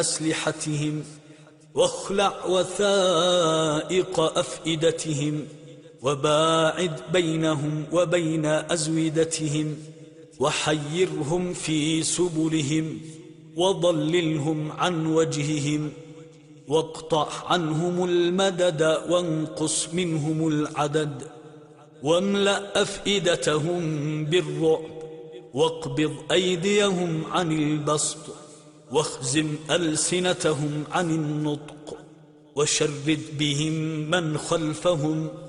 أسلحتهم، واخلع وثائق أفئدتهم، وباعد بينهم وبين أزودتهم، وحيرهم في سبلهم، وضللهم عن وجههم، واقطع عنهم المدد، وانقص منهم العدد، واملأ أفئدتهم بالرعب، واقبض أيديهم عن البسط، واخزم ألسنتهم عن النطق، وشرد بهم من خلفهم